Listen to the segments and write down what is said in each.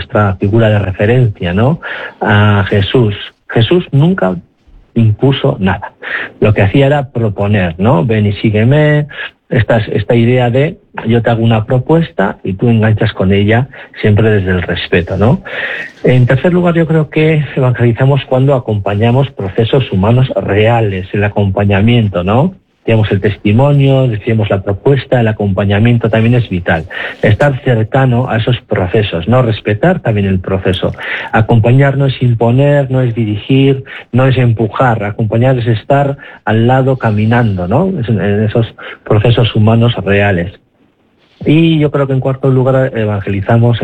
nuestra figura de referencia, ¿no? A Jesús. Jesús nunca impuso nada. Lo que hacía era proponer, ¿no? Ven y sígueme. Esta idea de yo te hago una propuesta y tú enganchas con ella, siempre desde el respeto, ¿no? En tercer lugar, yo creo que evangelizamos cuando acompañamos procesos humanos reales, el acompañamiento, ¿no? Digamos, el testimonio, decíamos la propuesta, el acompañamiento también es vital. Estar cercano a esos procesos, ¿no? Respetar también el proceso. Acompañar no es imponer, no es dirigir, no es empujar. Acompañar es estar al lado caminando, ¿no? En esos procesos humanos reales. Y yo creo que en cuarto lugar evangelizamos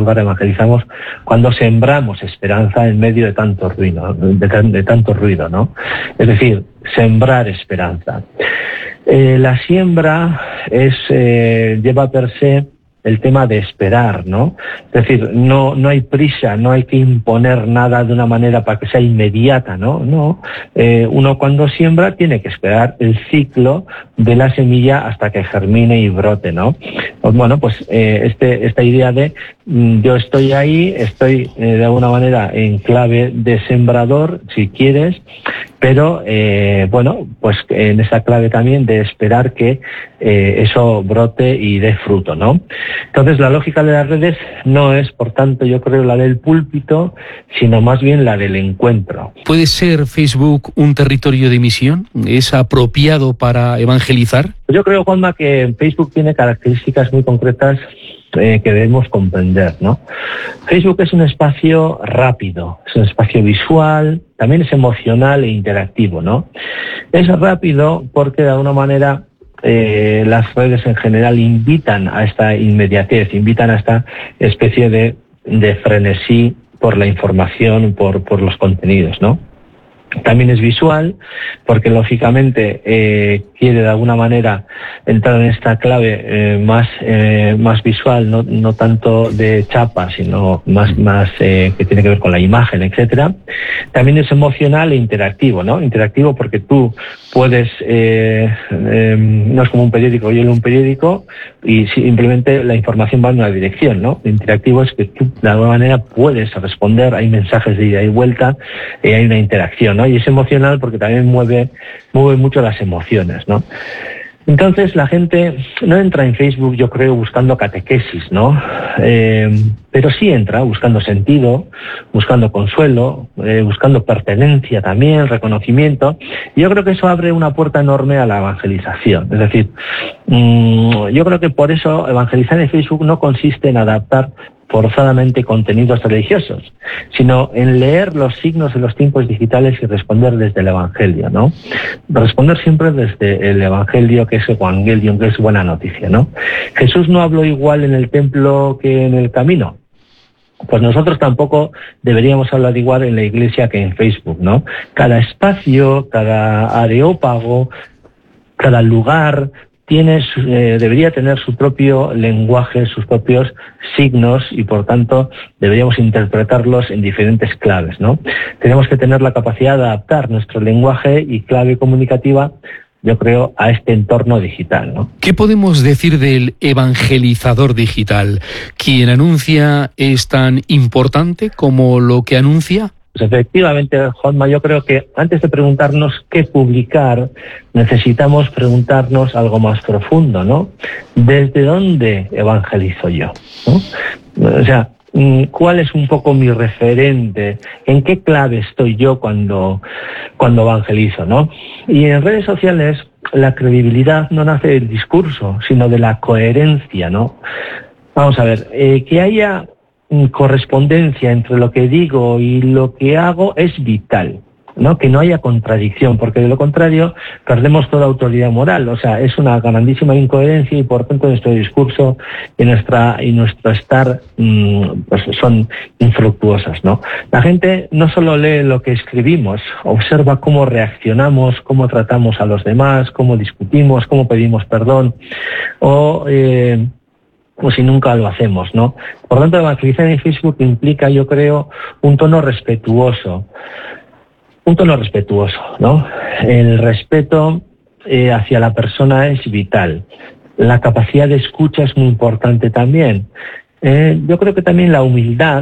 cuando sembramos esperanza en medio de tanto ruido, ¿no? Es decir, sembrar esperanza. La siembra lleva per se el tema de esperar, ¿no? Es decir, no hay prisa, no hay que imponer nada de una manera para que sea inmediata, ¿no? No. Uno cuando siembra tiene que esperar el ciclo de la semilla hasta que germine y brote, ¿no? Bueno, pues esta idea de yo estoy ahí, estoy de alguna manera en clave de sembrador, si quieres, pero bueno, pues en esa clave también de esperar que eso brote y dé fruto, ¿no? Entonces la lógica de las redes no es, por tanto, yo creo, la del púlpito, sino más bien la del encuentro. ¿Puede ser Facebook un territorio de misión? ¿Es apropiado para evangelizar? Yo creo, Juanma, que Facebook tiene características muy concretas que debemos comprender, ¿no? Facebook es un espacio rápido, es un espacio visual, también es emocional e interactivo, ¿no? Es rápido porque de alguna manera las redes en general invitan a esta inmediatez, invitan a esta especie de frenesí por la información, por los contenidos, ¿no? También es visual, porque lógicamente quiere de alguna manera entrar en esta clave más visual, no tanto de chapa, sino más que tiene que ver con la imagen, etcétera. También es emocional e interactivo, ¿no? Interactivo porque tú puedes, no es como un periódico, yo leo un periódico y simplemente la información va en una dirección, ¿no? Interactivo es que tú de alguna manera puedes responder, hay mensajes de ida y vuelta, hay una interacción, ¿no? Y es emocional porque también mueve mucho las emociones, ¿no? Entonces la gente no entra en Facebook, yo creo, buscando catequesis, ¿no? Pero sí entra buscando sentido, buscando consuelo, buscando pertenencia también, reconocimiento. Y yo creo que eso abre una puerta enorme a la evangelización. Es decir, yo creo que por eso evangelizar en Facebook no consiste en adaptar forzadamente contenidos religiosos, sino en leer los signos de los tiempos digitales y responder desde el Evangelio, ¿no? Responder siempre desde el Evangelio, que es Evangelium, que es buena noticia, ¿no? Jesús no habló igual en el templo que en el camino. Pues nosotros tampoco deberíamos hablar igual en la iglesia que en Facebook, ¿no? Cada espacio, cada areópago, cada lugar debería tener su propio lenguaje, sus propios signos y por tanto deberíamos interpretarlos en diferentes claves, ¿no? Tenemos que tener la capacidad de adaptar nuestro lenguaje y clave comunicativa, yo creo, a este entorno digital, ¿no? ¿Qué podemos decir del evangelizador digital? ¿Quien anuncia es tan importante como lo que anuncia? Pues efectivamente, Juanma, yo creo que antes de preguntarnos qué publicar, necesitamos preguntarnos algo más profundo, ¿no? ¿Desde dónde evangelizo yo? ¿No? O sea, ¿cuál es un poco mi referente? ¿En qué clave estoy yo cuando evangelizo, no? Y en redes sociales la credibilidad no nace del discurso, sino de la coherencia, ¿no? Vamos a ver, que haya correspondencia entre lo que digo y lo que hago es vital, ¿no? Que no haya contradicción, porque de lo contrario perdemos toda autoridad moral. O sea, es una grandísima incoherencia y por tanto nuestro discurso y nuestro estar pues son infructuosas, ¿no? La gente no solo lee lo que escribimos, observa cómo reaccionamos, cómo tratamos a los demás, cómo discutimos, cómo pedimos perdón o si nunca lo hacemos, ¿no? Por tanto, evangelizar en Facebook implica, yo creo, un tono respetuoso, ¿no? El respeto hacia la persona es vital. La capacidad de escucha es muy importante también. Yo creo que también la humildad